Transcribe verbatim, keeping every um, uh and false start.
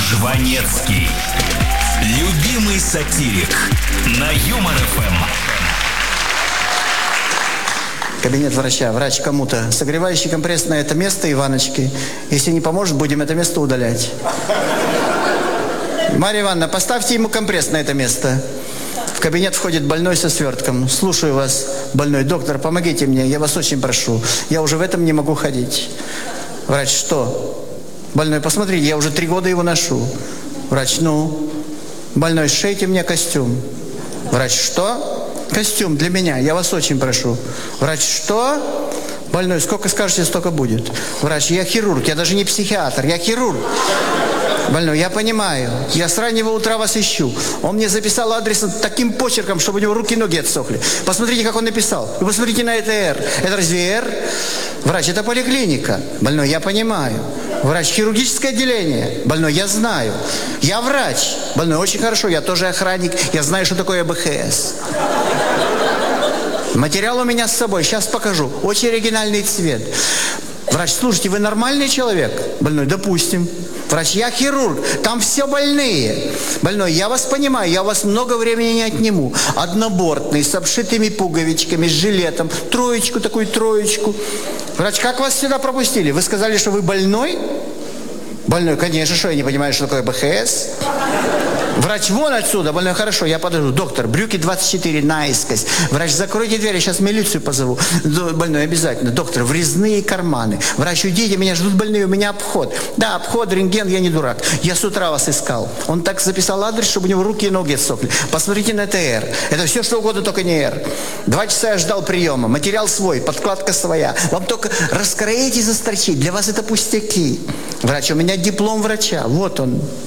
Жванецкий. Любимый сатирик на Юмор эф эм. Кабинет врача. Врач кому-то. Согревающий компресс на это место, Иваночки. Если не поможет, будем это место удалять. Марья Ивановна, поставьте ему компресс на это место. В кабинет входит больной со свертком. Слушаю вас, больной. Доктор, помогите мне, я вас очень прошу. Я уже в этом не могу ходить. Врач, что? Больной, посмотрите, я уже три года его ношу. Врач, ну? Больной, сшейте мне костюм. Врач, что? Костюм для меня, я вас очень прошу. Врач, что? Больной, сколько скажете, столько будет. Врач, я хирург, я даже не психиатр, я хирург. Больной, я понимаю, я с раннего утра вас ищу. Он мне записал адрес таким почерком, чтобы у него руки и ноги отсохли. Посмотрите, как он написал. Вы посмотрите на это «Р». Это разве «Р»? Врач, это поликлиника. Больной, я понимаю. Врач, хирургическое отделение. Больной, я знаю. Я врач. Больной, очень хорошо, я тоже охранник. Я знаю, что такое бэ ха эс. Материал у меня с собой, сейчас покажу. Очень оригинальный цвет. Врач, слушайте, вы нормальный человек? Больной, допустим. Врач, я хирург, там все больные. Больной, я вас понимаю, я у вас много времени не отниму. Однобортный, с обшитыми пуговичками, с жилетом. Троечку, такую троечку. Врач, как вас сюда пропустили? Вы сказали, что вы больной? Больной, конечно, что я не понимаю, что такое бэ ха эс. Врач, вон отсюда. Больной, хорошо, я подожду. Доктор, брюки двадцать четыре наискось. Врач, закройте дверь, я сейчас милицию позову. Больной, обязательно. Доктор, врезные карманы. Врач, уйдите, меня ждут больные, у меня обход. Да, обход, рентген, я не дурак. Я с утра вас искал. Он так записал адрес, чтобы у него руки и ноги отсохли. Посмотрите на это «Р». Это все, что угодно, только не «Р». Два часа я ждал приема. Материал свой, подкладка своя. Вам только раскроить и застрочить. Для вас это пустяки. Врач, у меня диплом врача. Вот он.